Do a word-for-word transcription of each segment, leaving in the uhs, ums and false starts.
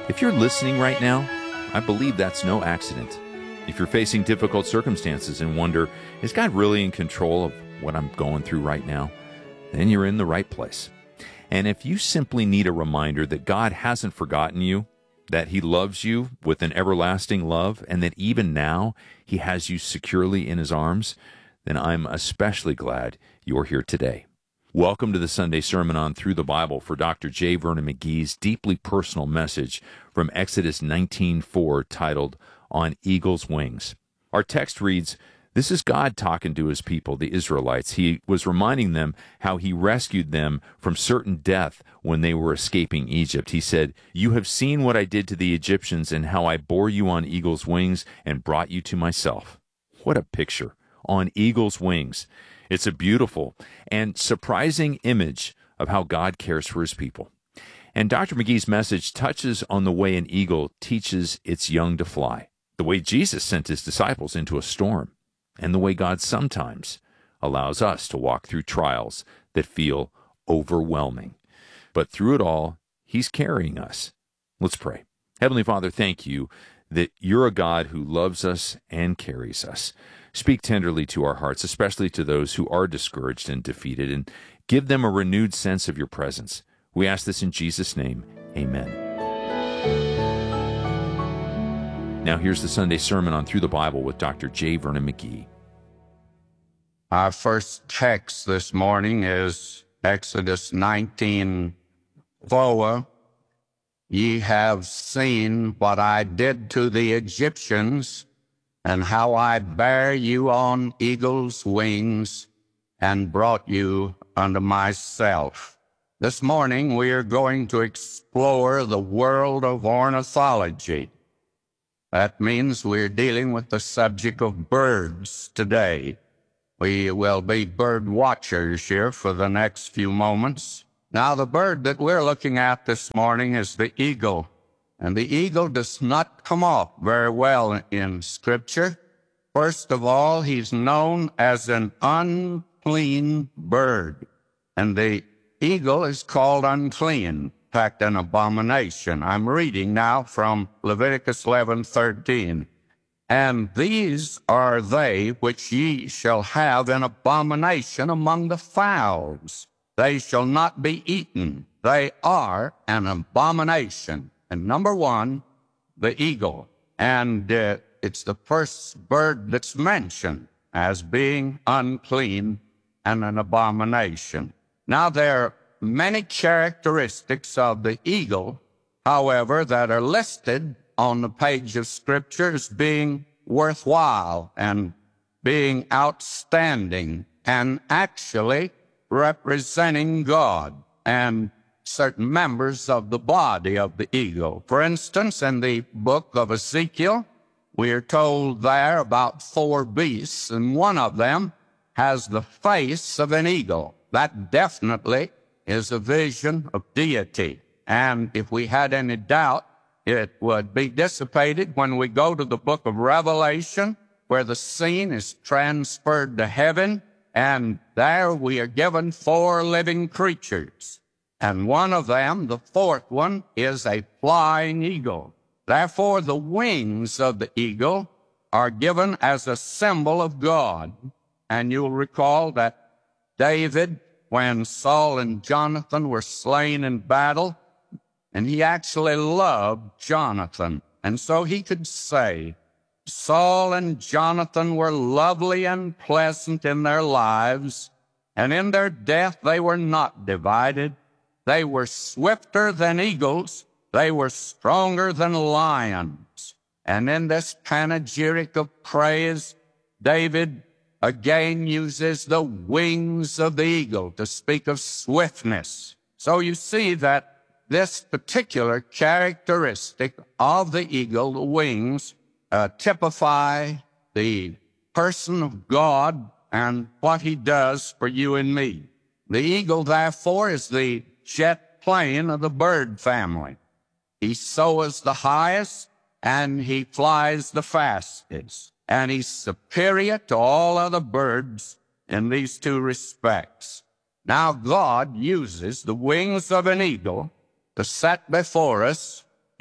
If you're listening right now, I believe that's no accident. If you're facing difficult circumstances and wonder, is God really in control of what I'm going through right now? Then you're in the right place. And if you simply need a reminder that God hasn't forgotten you, that He loves you with an everlasting love, and that even now He has you securely in His arms, then I'm especially glad you're here today. Welcome to the Sunday Sermon on Through the Bible for Doctor J. Vernon McGee's deeply personal message from Exodus nineteen four titled, On Eagle's Wings. Our text reads, This is God talking to His people, the Israelites. He was reminding them how He rescued them from certain death when they were escaping Egypt. He said, You have seen what I did to the Egyptians and how I bore you on eagle's wings and brought you to myself. What a picture. On eagle's wings. It's a beautiful and surprising image of how God cares for His people. And Doctor McGee's message touches on the way an eagle teaches its young to fly, the way Jesus sent His disciples into a storm, and the way God sometimes allows us to walk through trials that feel overwhelming. But through it all, He's carrying us. Let's pray. Heavenly Father, thank You that You're a God who loves us and carries us. Speak tenderly to our hearts, especially to those who are discouraged and defeated, and give them a renewed sense of Your presence. We ask this in Jesus' name. Amen. Now here's the Sunday Sermon on Through the Bible with Doctor J. Vernon McGee. Our first text this morning is Exodus nineteen four. Ye have seen what I did to the Egyptians, and how I bare you on eagle's wings, and brought you unto myself. This morning we are going to explore the world of ornithology. That means we're dealing with the subject of birds today. We will be bird watchers here for the next few moments. Now, the bird that we're looking at this morning is the eagle. And the eagle does not come off very well in Scripture. First of all, he's known as an unclean bird. And the eagle is called unclean. In fact, an abomination. I'm reading now from Leviticus eleven thirteen. And these are they which ye shall have an abomination among the fowls. They shall not be eaten. They are an abomination. And number one, the eagle. And uh, it's the first bird that's mentioned as being unclean and an abomination. Now, there are many characteristics of the eagle, however, that are listed on the page of Scripture as being worthwhile and being outstanding and actually representing God and certain members of the body of the eagle. For instance, in the book of Ezekiel, we are told there about four beasts, and one of them has the face of an eagle. That definitely is a vision of deity. And if we had any doubt, it would be dissipated when we go to the book of Revelation, where the scene is transferred to heaven, and there we are given four living creatures. And one of them, the fourth one, is a flying eagle. Therefore, the wings of the eagle are given as a symbol of God. And you'll recall that David, when Saul and Jonathan were slain in battle, and he actually loved Jonathan. And so he could say, Saul and Jonathan were lovely and pleasant in their lives, and in their death they were not divided. They were swifter than eagles. They were stronger than lions. And in this panegyric of praise, David again uses the wings of the eagle to speak of swiftness. So you see that this particular characteristic of the eagle, the wings, uh, typify the person of God and what He does for you and me. The eagle, therefore, is the jet plane of the bird family. He soars the highest, and he flies the fastest. And he's superior to all other birds in these two respects. Now God uses the wings of an eagle to set before us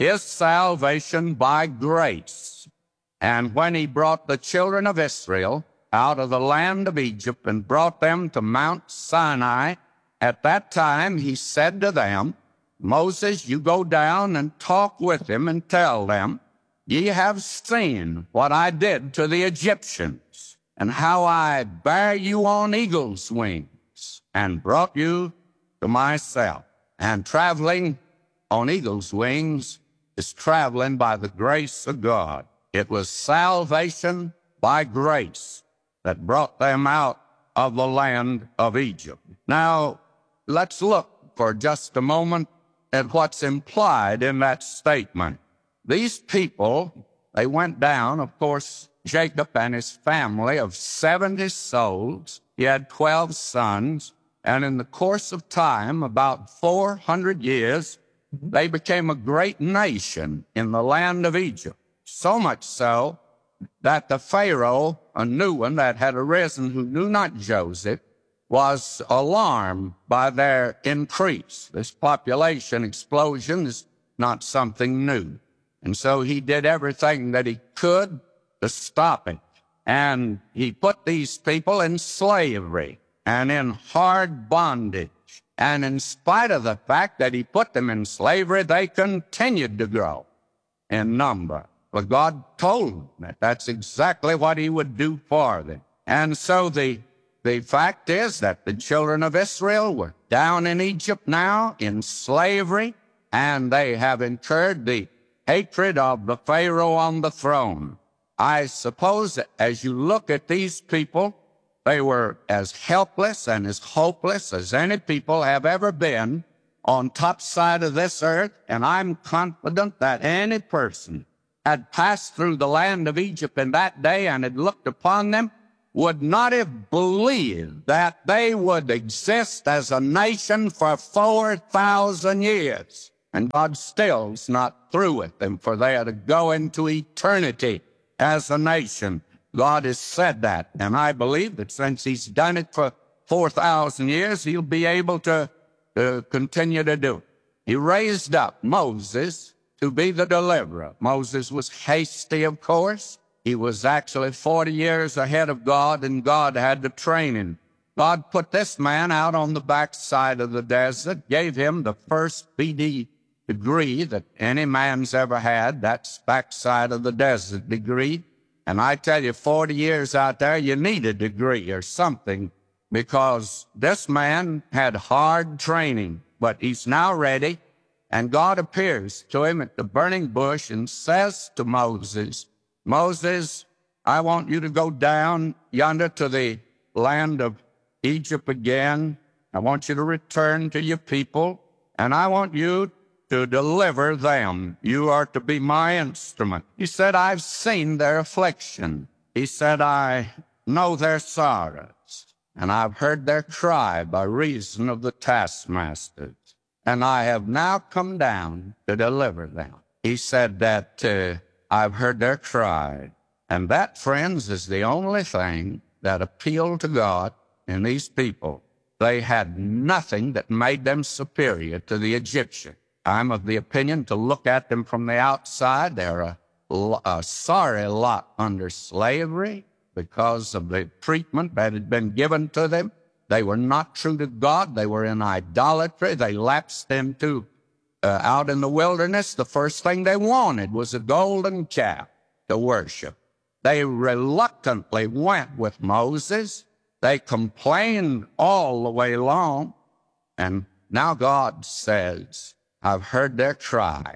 is salvation by grace. And when he brought the children of Israel out of the land of Egypt and brought them to Mount Sinai, at that time he said to them, Moses, you go down and talk with them and tell them, ye have seen what I did to the Egyptians, and how I bare you on eagle's wings, and brought you to myself. And traveling on eagle's wings is traveling by the grace of God. It was salvation by grace that brought them out of the land of Egypt. Now, let's look for just a moment at what's implied in that statement. These people, they went down, of course, Jacob and his family of seventy souls. He had twelve sons, and in the course of time, about four hundred years, they became a great nation in the land of Egypt. So much so that the Pharaoh, a new one that had arisen who knew not Joseph, was alarmed by their increase. This population explosion is not something new. And so he did everything that he could to stop it. And he put these people in slavery and in hard bondage. And in spite of the fact that he put them in slavery, they continued to grow in number. But God told them that that's exactly what he would do for them. And so the The fact is that the children of Israel were down in Egypt now in slavery, and they have incurred the hatred of the Pharaoh on the throne. I suppose that as you look at these people, they were as helpless and as hopeless as any people have ever been on top side of this earth, and I'm confident that any person had passed through the land of Egypt in that day and had looked upon them would not have believed that they would exist as a nation for four thousand years. And God still's not through with them, for they are to go into eternity as a nation. God has said that, and I believe that since he's done it for four thousand years, he'll be able to, to continue to do it. He raised up Moses to be the deliverer. Moses was hasty, of course. He was actually forty years ahead of God, and God had to train him. God put this man out on the backside of the desert, gave him the first B D degree that any man's ever had. That's backside of the desert degree. And I tell you, forty years out there, you need a degree or something, because this man had hard training, but he's now ready. And God appears to him at the burning bush and says to Moses, Moses, I want you to go down yonder to the land of Egypt again. I want you to return to your people, and I want you to deliver them. You are to be my instrument. He said, I've seen their affliction. He said, I know their sorrows, and I've heard their cry by reason of the taskmasters, and I have now come down to deliver them. He said that uh, I've heard their cry. And that, friends, is the only thing that appealed to God in these people. They had nothing that made them superior to the Egyptian. I'm of the opinion, to look at them from the outside, they're a, a sorry lot under slavery because of the treatment that had been given to them. They were not true to God. They were in idolatry. They lapsed into Uh, out in the wilderness. The first thing they wanted was a golden calf to worship. They reluctantly went with Moses. They complained all the way along. And now God says, I've heard their cry,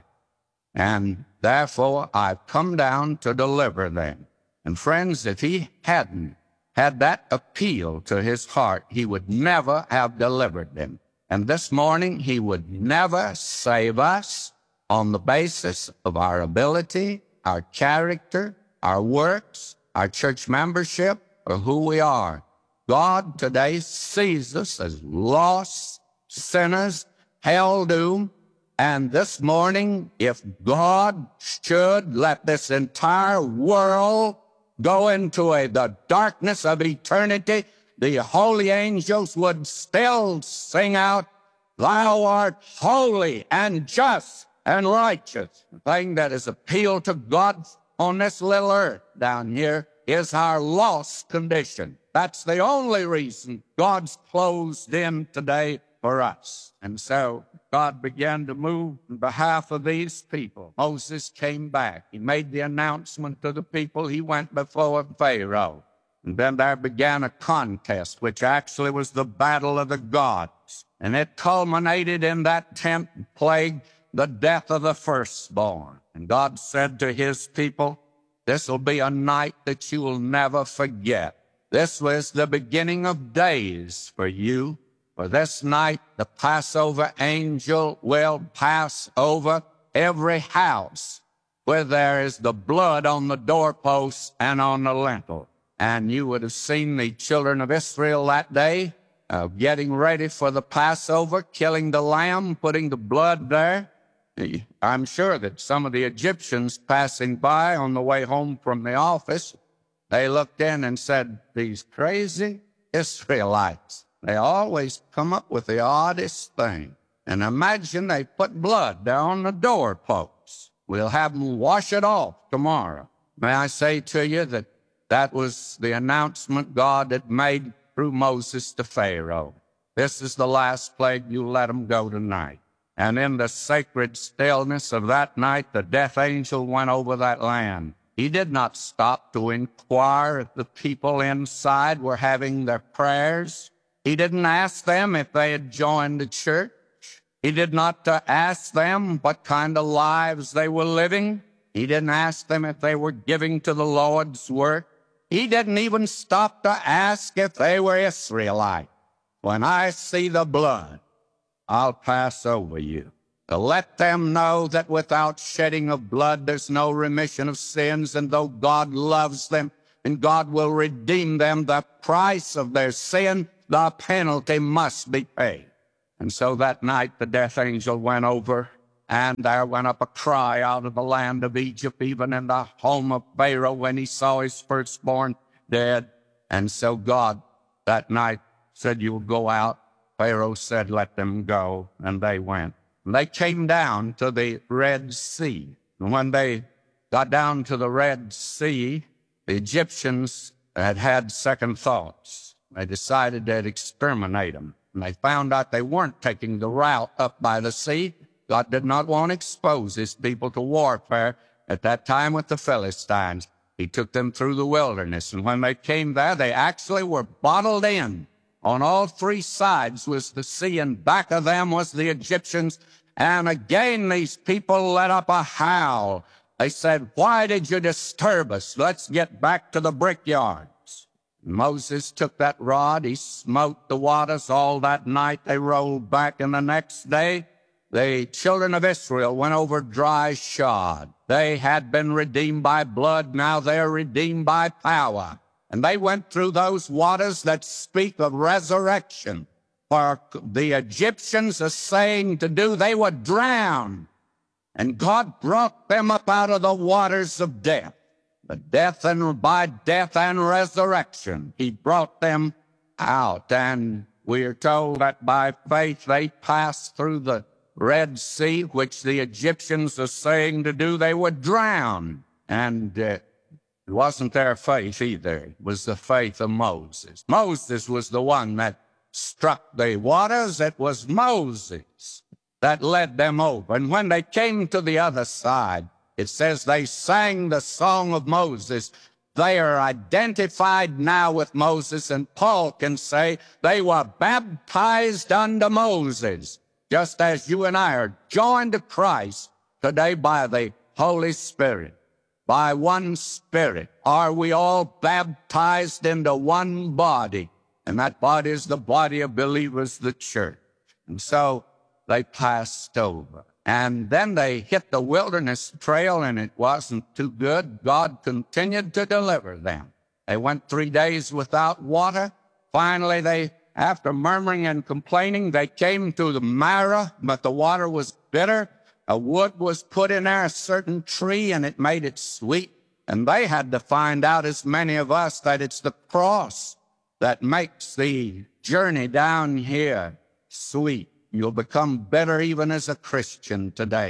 and therefore I've come down to deliver them. And friends, if he hadn't had that appeal to his heart, he would never have delivered them. And this morning, he would never save us on the basis of our ability, our character, our works, our church membership, or who we are. God today sees us as lost sinners, hell-doomed. And this morning, if God should let this entire world go into a, the darkness of eternity, the holy angels would still sing out, Thou art holy and just, and righteous. The thing that has appealed to God on this little earth down here is our lost condition. That's the only reason God's closed in today for us. And so God began to move on behalf of these people. Moses came back. He made the announcement to the people. He went before Pharaoh. And then there began a contest, which actually was the battle of the gods. And it culminated in that tenth plague, the death of the firstborn. And God said to his people, this will be a night that you will never forget. This was the beginning of days for you. For this night, the Passover angel will pass over every house where there is the blood on the doorpost and on the lintel. And you would have seen the children of Israel that day uh, getting ready for the Passover, killing the lamb, putting the blood there. I'm sure that some of the Egyptians passing by on the way home from the office, they looked in and said, these crazy Israelites, they always come up with the oddest thing. And imagine they put blood there on the doorposts. We'll have them wash it off tomorrow. May I say to you that that was the announcement God had made through Moses to Pharaoh. This is the last plague. You let them go tonight. And in the sacred stillness of that night, the death angel went over that land. He did not stop to inquire if the people inside were having their prayers. He didn't ask them if they had joined the church. He did not uh, ask them what kind of lives they were living. He didn't ask them if they were giving to the Lord's work. He didn't even stop to ask if they were Israelites. When I see the blood, I'll pass over you. To let them know that without shedding of blood, there's no remission of sins, and though God loves them and God will redeem them, the price of their sin, the penalty must be paid. And so that night the death angel went over, and there went up a cry out of the land of Egypt, even in the home of Pharaoh, when he saw his firstborn dead. And so God that night said, you'll go out. Pharaoh said, let them go. And they went. And they came down to the Red Sea. And when they got down to the Red Sea, the Egyptians had had second thoughts. They decided they'd exterminate them. And they found out they weren't taking the route up by the sea. God did not want to expose his people to warfare at that time with the Philistines. He took them through the wilderness. And when they came there, they actually were bottled in. On all three sides was the sea, and back of them was the Egyptians. And again, these people let up a howl. They said, why did you disturb us? Let's get back to the brickyards. Moses took that rod. He smote the waters all that night. They rolled back, and the next day, the children of Israel went over dry shod. They had been redeemed by blood. Now they're redeemed by power. And they went through those waters that speak of resurrection. For the Egyptians are saying to do, they would drown. And God brought them up out of the waters of death. The death and by death and resurrection, he brought them out. And we are told that by faith they passed through the Red Sea, which the Egyptians are saying to do, they would drown. And uh, it wasn't their faith either. It was the faith of Moses. Moses was the one that struck the waters. It was Moses that led them over. And when they came to the other side, it says they sang the song of Moses. They are identified now with Moses, and Paul can say they were baptized unto Moses, just as you and I are joined to Christ today by the Holy Spirit. By one Spirit are we all baptized into one body, and that body is the body of believers, the church. And so they passed over. And then they hit the wilderness trail, and it wasn't too good. God continued to deliver them. They went three days without water. Finally, they, after murmuring and complaining, they came to the Marah, but the water was bitter. A wood was put in there, a certain tree, and it made it sweet. And they had to find out, as many of us, that it's the cross that makes the journey down here sweet. You'll become better even as a Christian today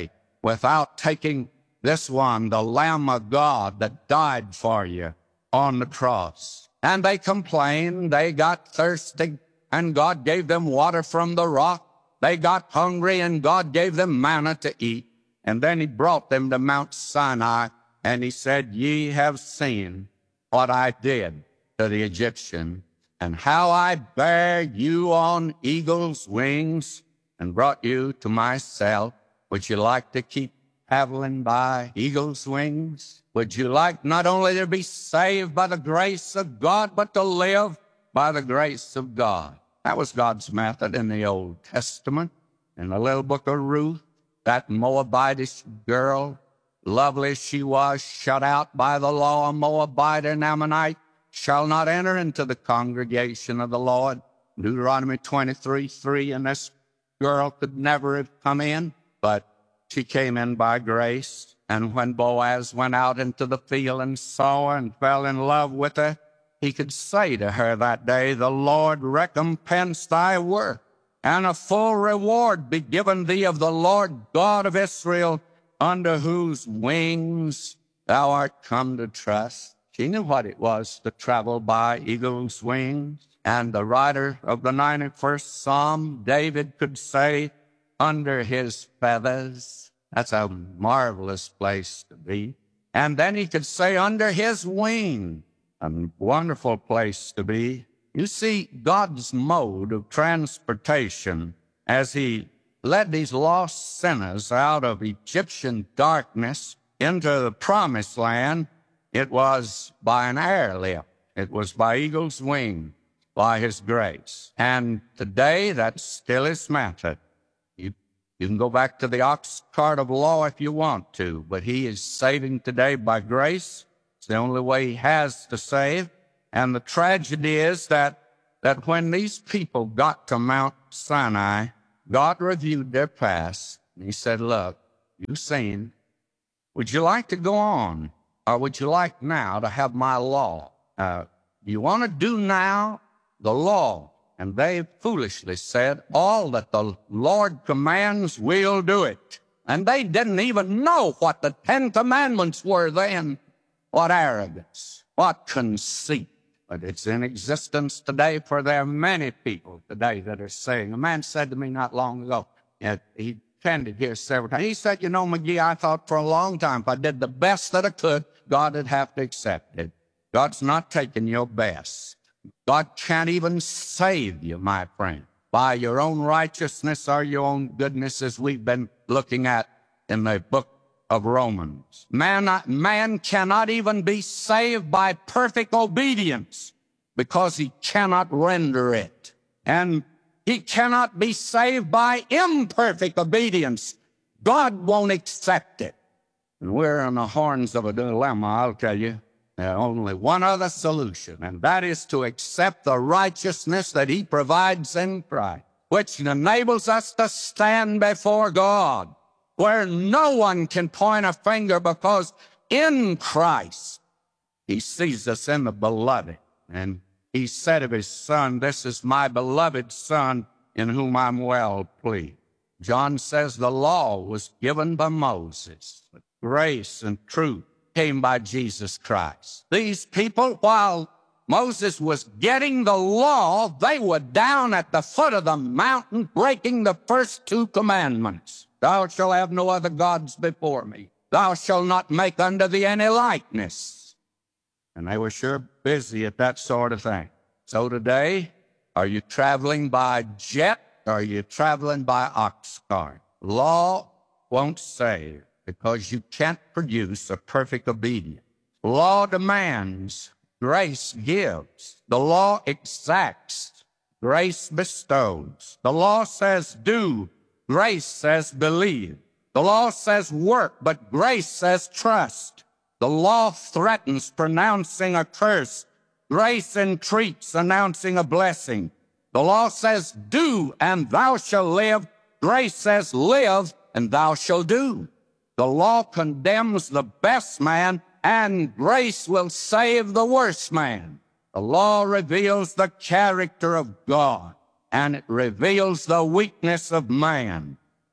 without taking this one, the Lamb of God that died for you on the cross. And they complained, they got thirsty, and God gave them water from the rock. They got hungry, and God gave them manna to eat. And then he brought them to Mount Sinai, and he said, ye have seen what I did to the Egyptian, and how I bare you on eagle's wings and brought you to myself. Would you like to keep traveling by eagle's wings? Would you like not only to be saved by the grace of God, but to live by the grace of God? That was God's method in the Old Testament. In the little book of Ruth, that Moabitish girl, lovely as she was, shut out by the law, a Moabite and Ammonite, shall not enter into the congregation of the Lord. Deuteronomy twenty-three three, and this girl could never have come in, but she came in by grace. And when Boaz went out into the field and saw her and fell in love with her, he could say to her that day, the Lord recompense thy work, and a full reward be given thee of the Lord God of Israel, under whose wings thou art come to trust. She knew what it was to travel by eagle's wings. And the writer of the ninety-first Psalm, David, could say, under his feathers. That's a marvelous place to be. And then he could say, under his wing. A wonderful place to be. You see, God's mode of transportation as he led these lost sinners out of Egyptian darkness into the promised land, it was by an airlift. It was by eagle's wing, by his grace. And today, that's still his method. You, you can go back to the ox cart of law if you want to, but he is saving today by grace. It's the only way he has to save. And the tragedy is that, that when these people got to Mount Sinai, God reviewed their past, and he said, look, you've seen, would you like to go on, or would you like now to have my law? Uh, you want to do now the law? And they foolishly said, all that the Lord commands, we'll do it. And they didn't even know what the Ten Commandments were then. What arrogance, what conceit. But it's in existence today, for there are many people today that are saying. A man said to me not long ago, and he attended here several times, he said, you know, McGee, I thought for a long time if I did the best that I could, God would have to accept it. God's not taking your best. God can't even save you, my friend, by your own righteousness or your own goodness, as we've been looking at in the book of Romans. Man, man cannot even be saved by perfect obedience because he cannot render it. And he cannot be saved by imperfect obedience. God won't accept it. And we're on the horns of a dilemma, I'll tell you. There's only one other solution, and that is to accept the righteousness that he provides in Christ, which enables us to stand before God, where no one can point a finger, because in Christ, he sees us in the beloved. And he said of his son, this is my beloved son in whom I'm well pleased. John says the law was given by Moses, but grace and truth came by Jesus Christ. These people, while Moses was getting the law, they were down at the foot of the mountain breaking the first two commandments. Thou shalt have no other gods before me. Thou shalt not make unto thee any likeness. And they were sure busy at that sort of thing. So today, are you traveling by jet, or are you traveling by ox cart? Law won't save, because you can't produce a perfect obedience. Law demands, grace gives. The law exacts, grace bestows. The law says do, grace says believe. The law says work, but grace says trust. The law threatens pronouncing a curse. Grace entreats announcing a blessing. The law says do, and thou shalt live. Grace says live, and thou shalt do. The law condemns the best man, and grace will save the worst man. The law reveals the character of God, and it reveals the weakness of man.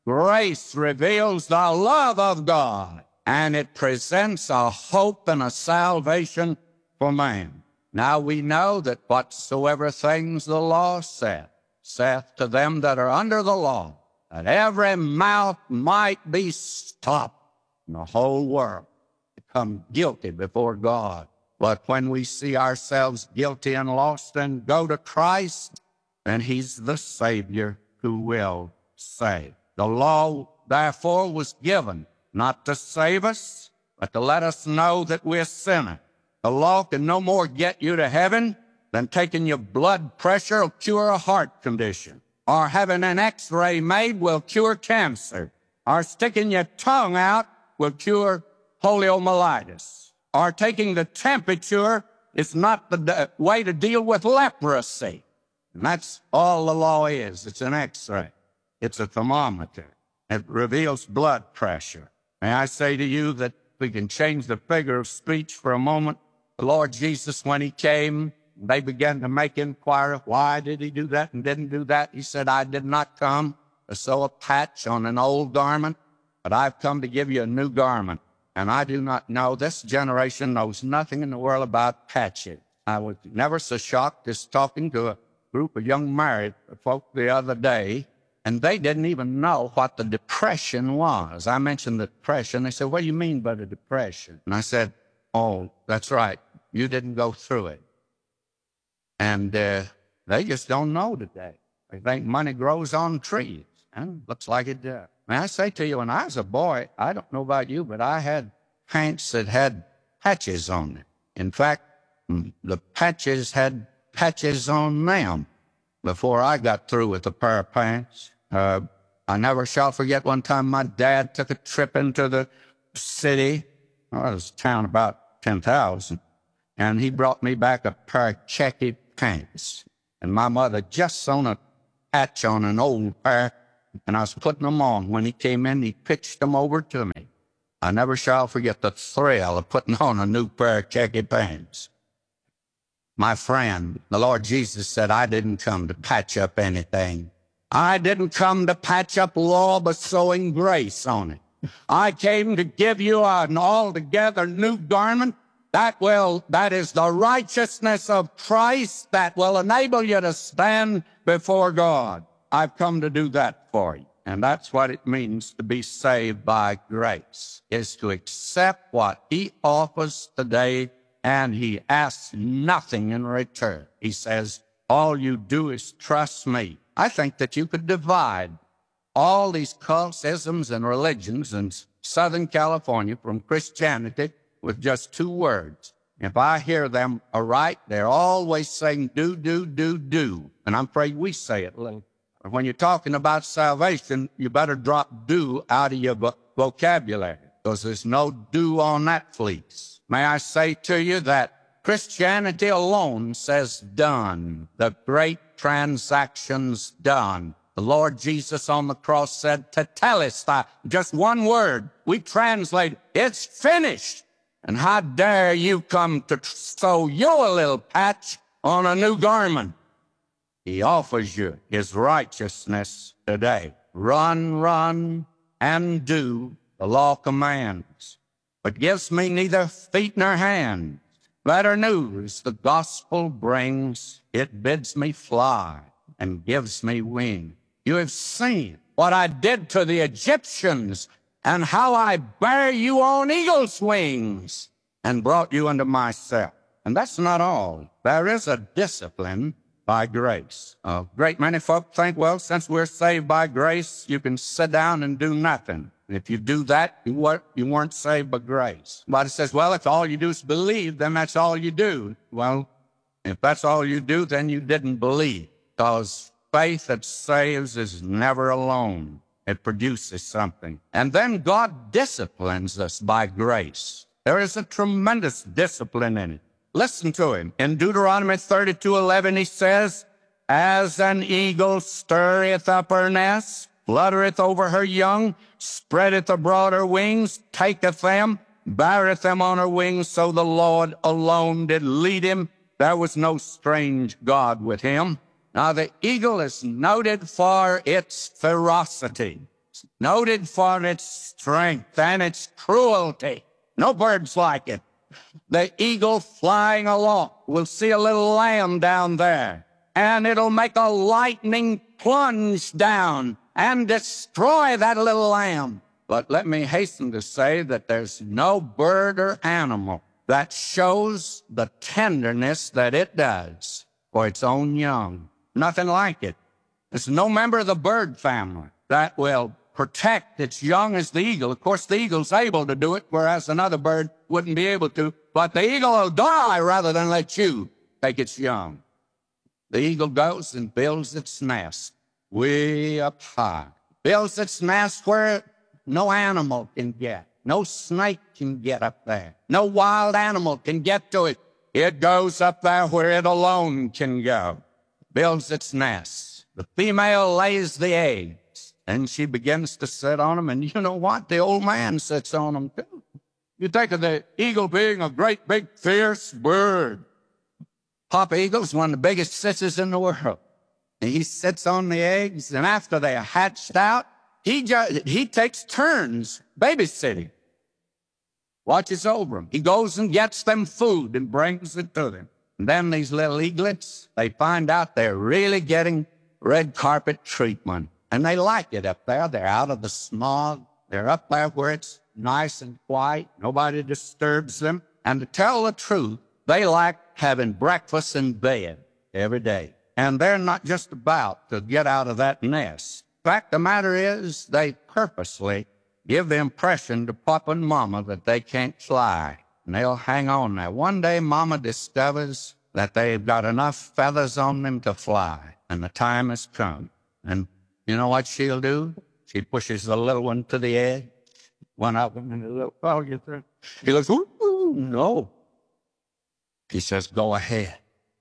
Grace reveals the love of God, and it presents a hope and a salvation for man. Now we know that whatsoever things the law saith, saith to them that are under the law, that every mouth might be stopped in the whole world, become guilty before God. But when we see ourselves guilty and lost and go to Christ, then he's the Savior who will save. The law, therefore, was given not to save us, but to let us know that we're sinners. The law can no more get you to heaven than taking your blood pressure will cure a heart condition, or having an x-ray made will cure cancer, or sticking your tongue out will cure poliomyelitis, or taking the temperature is not the way to deal with leprosy. And that's all the law is. It's an x-ray. It's a thermometer. It reveals blood pressure. May I say to you that we can change the figure of speech for a moment. The Lord Jesus, when he came, they began to make inquiry, why did he do that and didn't do that? He said, I did not come to sew a patch on an old garment, but I've come to give you a new garment. And I do not know, this generation knows nothing in the world about patches. I was never so shocked as talking to a group of young married folk the other day, and they didn't even know what the depression was. I mentioned the depression. They said, what do you mean by the depression? And I said, oh, that's right. You didn't go through it. And uh, they just don't know today. They think money grows on trees, and looks like it does. May I say to you, when I was a boy, I don't know about you, but I had pants that had patches on them. In fact, the patches had patches on them before I got through with a pair of pants. Uh, I never shall forget one time my dad took a trip into the city. Well, it was a town about ten thousand. And he brought me back a pair of khaki pants. And my mother just sewn a patch on an old pair, and I was putting them on. When he came in, he pitched them over to me. I never shall forget the thrill of putting on a new pair of khaki pants. My friend, the Lord Jesus said, I didn't come to patch up anything. I didn't come to patch up law, but sewing grace on it. I came to give you an altogether new garment that will, that is the righteousness of Christ that will enable you to stand before God. I've come to do that for you. And that's what it means to be saved by grace, is to accept what he offers today, and he asks nothing in return. He says, all you do is trust me. I think that you could divide all these cultisms and religions in Southern California from Christianity with just two words. If I hear them aright, they're always saying do, do, do, do. And I'm afraid we say it a little. But when you're talking about salvation, you better drop do out of your vo- vocabulary, because there's no do on that fleece. May I say to you that Christianity alone says done. The great transaction's done. The Lord Jesus on the cross said, tetelestai, just one word. We translate, it's finished. And how dare you come to sew you a little patch on a new garment? He offers you his righteousness today. Run, run, and do, the law commands, but gives me neither feet nor hands. Better news the gospel brings. It bids me fly and gives me wings. You have seen what I did to the Egyptians and how I bear you on eagle's wings and brought you unto myself. And that's not all. There is a discipline by grace. A great many folk think, well, since we're saved by grace, you can sit down and do nothing. And if you do that, you weren't, you weren't saved by grace. But it says, well, if all you do is believe, then that's all you do. Well, if that's all you do, then you didn't believe, because faith that saves is never alone. It produces something. And then God disciplines us by grace. There is a tremendous discipline in it. Listen to him. In Deuteronomy thirty-two eleven, he says, as an eagle stirreth up her nest, fluttereth over her young, spreadeth abroad her wings, taketh them, beareth them on her wings, so the Lord alone did lead him. There was no strange God with him. Now the eagle is noted for its ferocity. noted for its strength and its cruelty. No birds like it. The eagle flying aloft will see a little lamb down there, and it'll make a lightning plunge down and destroy that little lamb. But let me hasten to say that there's no bird or animal that shows the tenderness that it does for its own young. Nothing like it. There's no member of the bird family that will protect its young as the eagle. Of course, the eagle's able to do it, whereas another bird wouldn't be able to. But the eagle will die rather than let you take its young. The eagle goes and builds its nest way up high. Builds its nest where no animal can get. No snake can get up there. No wild animal can get to it. It goes up there where it alone can go. Builds its nest. The female lays the eggs, and she begins to sit on them. And you know what? The old man sits on them, too. You think of the eagle being a great, big, fierce bird. Papa Eagle's one of the biggest sissies in the world. And he sits on the eggs, and after they are hatched out, he, just, he takes turns babysitting. Watches over them. He goes and gets them food and brings it to them. And then these little eaglets, they find out they're really getting red carpet treatment. And they like it up there. They're out of the smog. They're up there where it's nice and quiet. Nobody disturbs them. And to tell the truth, they like having breakfast in bed every day. And they're not just about to get out of that nest. Fact of the matter is, they purposely give the impression to Papa and Mama that they can't fly. And they'll hang on there. One day, Mama discovers that they've got enough feathers on them to fly. And the time has come. And you know what she'll do? She pushes the little one to the edge. One of them, and the little fellow gets there. He looks, ooh, ooh, no. He says, go ahead.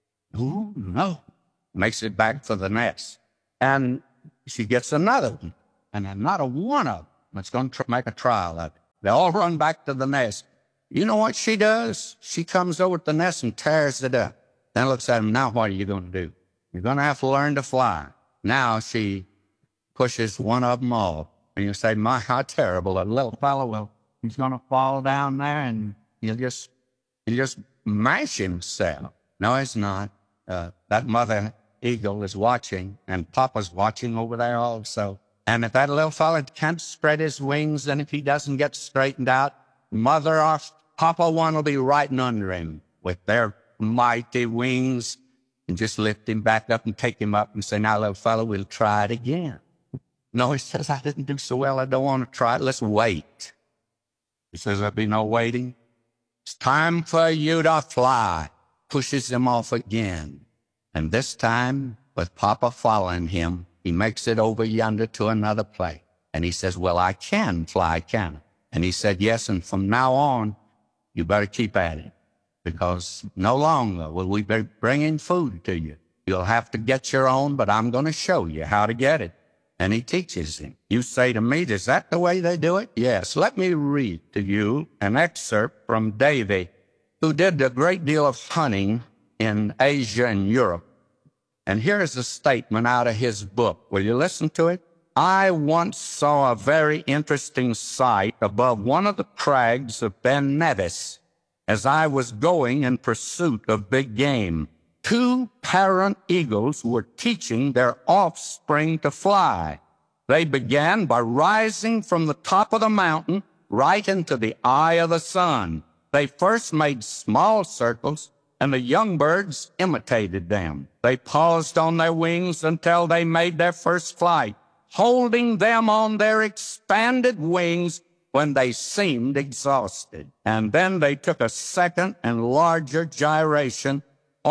Ooh, no. Makes it back for the nest. And she gets another one. And another one of them that's going to make a trial of it. They all run back to the nest. You know what she does? She comes over to the nest and tears it up. Then looks at him, now what are you going to do? You're going to have to learn to fly. Now she pushes one of them off. And you say, my, how terrible. A little fellow, well, he's going to fall down there and he'll just, he'll just mash himself. No, he's not. Uh, that mother eagle is watching, and Papa's watching over there also. And if that little fellow can't spread his wings, and if he doesn't get straightened out, Mother or Papa one will be right under him with their mighty wings and just lift him back up and take him up and say, now, little fellow, we'll try it again. No, he says, I didn't do so well. I don't want to try it. Let's wait. He says, there'll be no waiting. It's time for you to fly. Pushes him off again. And this time, with Papa following him, he makes it over yonder to another place. And he says, well, I can fly, can I? And he said, yes, and from now on, you better keep at it. Because no longer will we be bringing food to you. You'll have to get your own, but I'm going to show you how to get it. And he teaches him. You say to me, is that the way they do it? Yes. Let me read to you an excerpt from Davy, who did a great deal of hunting in Asia and Europe. And here is a statement out of his book. Will you listen to it? I once saw a very interesting sight above one of the crags of Ben Nevis as I was going in pursuit of big game. Two parent eagles were teaching their offspring to fly. They began by rising from the top of the mountain right into the eye of the sun. They first made small circles, and the young birds imitated them. They paused on their wings until they made their first flight, holding them on their expanded wings when they seemed exhausted. And then they took a second and larger gyration,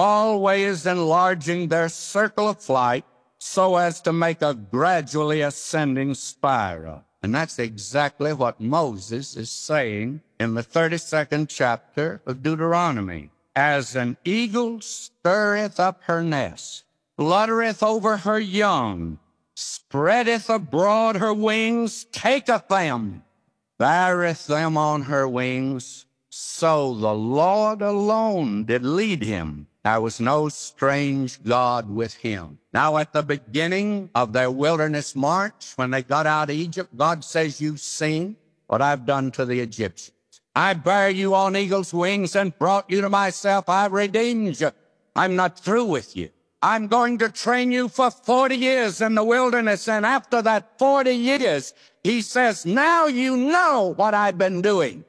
always enlarging their circle of flight so as to make a gradually ascending spiral. And that's exactly what Moses is saying in the thirty-second chapter of Deuteronomy. As an eagle stirreth up her nest, fluttereth over her young, spreadeth abroad her wings, taketh them, beareth them on her wings, So the Lord alone did lead him. There was no strange God with him. Now at the beginning of their wilderness march, when they got out of Egypt, God says, you've seen what I've done to the Egyptians. I bear you on eagle's wings and brought you to myself. I redeemed you. I'm not through with you. I'm going to train you for forty years in the wilderness. And after that forty years, he says, now you know what I've been doing.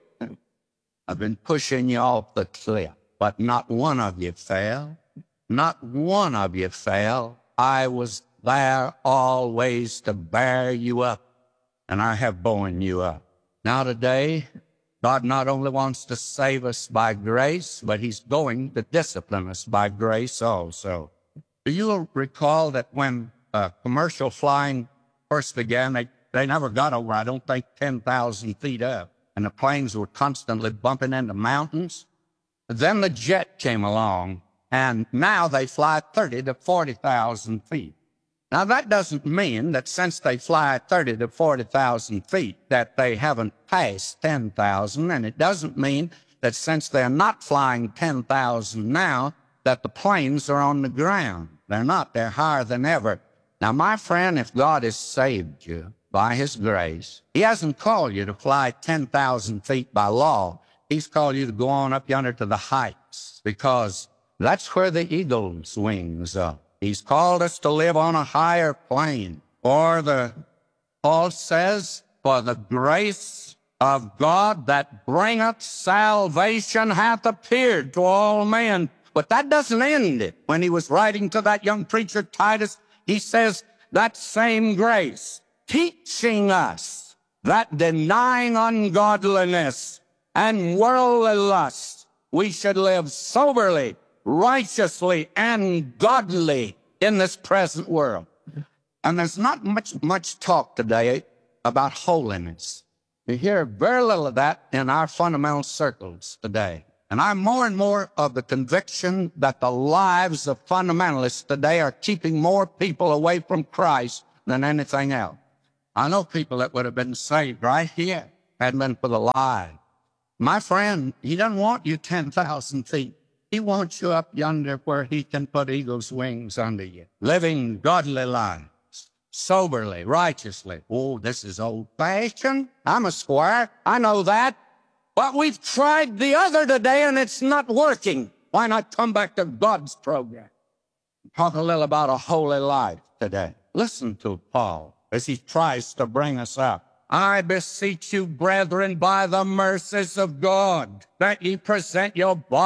I've been pushing you off the cliff, but not one of you fell. Not one of you fell. I was there always to bear you up, and I have borne you up. Now today, God not only wants to save us by grace, but he's going to discipline us by grace also. Do you recall that when uh, commercial flying first began, they, they never got over, I don't think, ten thousand feet up, and the planes were constantly bumping into mountains? Then the jet came along, and now they fly thirty to forty thousand feet. Now, that doesn't mean that since they fly thirty to forty thousand feet that they haven't passed ten thousand, and it doesn't mean that since they're not flying ten thousand now, that the planes are on the ground. They're not. They're higher than ever. Now, my friend, if God has saved you by his grace, he hasn't called you to fly ten thousand feet by law. He's called you to go on up yonder to the heights, because that's where the eagle's wings are. He's called us to live on a higher plane. Or the, Paul says, for the grace of God that bringeth salvation hath appeared to all men. But that doesn't end it. When he was writing to that young preacher, Titus, he says, that same grace, teaching us that denying ungodliness and worldly lust, we should live soberly, righteously, and godly in this present world. And there's not much, much talk today about holiness. You hear very little of that in our fundamental circles today. And I'm more and more of the conviction that the lives of fundamentalists today are keeping more people away from Christ than anything else. I know people that would have been saved right here had been for the lie. My friend, he doesn't want you ten thousand feet. He wants you up yonder where he can put eagle's wings under you, living godly lives, soberly, righteously. Oh, this is old-fashioned. I'm a squire. I know that. But we've tried the other today, and it's not working. Why not come back to God's program? Talk a little about a holy life today. Listen to Paul as he tries to bring us up. I beseech you, brethren, by the mercies of God, that ye present your body